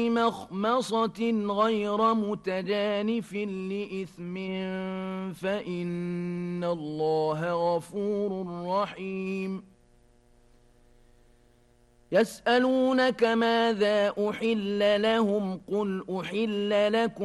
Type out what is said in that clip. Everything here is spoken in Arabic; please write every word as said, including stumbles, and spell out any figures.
مخمصة غير متجانف لإثم فإن الله غفور رحيم يسألونك ماذا أحل لهم قل أحل لكم